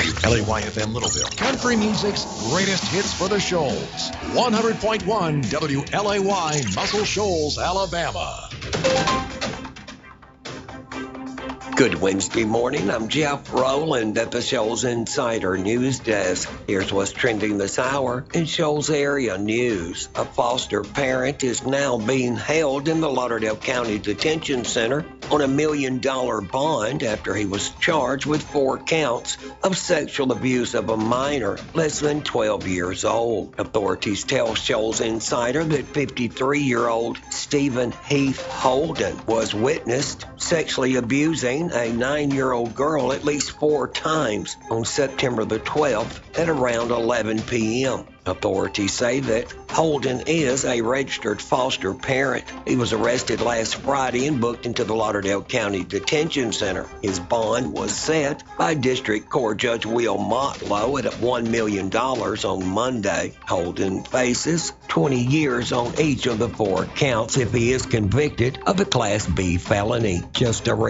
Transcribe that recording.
WLAY-FM Littleville. Country music's greatest hits for the Shoals. 100.1 WLAY Muscle Shoals, Alabama. Good Wednesday morning. I'm Jeff Rowland at the Shoals Insider News Desk. Here's what's trending this hour in Shoals area news. A foster parent is now being held in the Lauderdale County Detention Center on $1 million bond after he was charged with 4 counts of sexual abuse of a minor less than 12 years old. Authorities tell Shoals Insider that 53-year-old Stephen Heath Holden was witnessed sexually abusing a 9-year-old girl at least 4 times on September the 12th at around 11 p.m. Authorities say that Holden is a registered foster parent. He was arrested last Friday and booked into the Lauderdale County Detention Center. His bond was set by District Court Judge Will Motlow at $1 million on Monday. Holden faces 20 years on each of the 4 counts if he is convicted of a Class B felony. Just a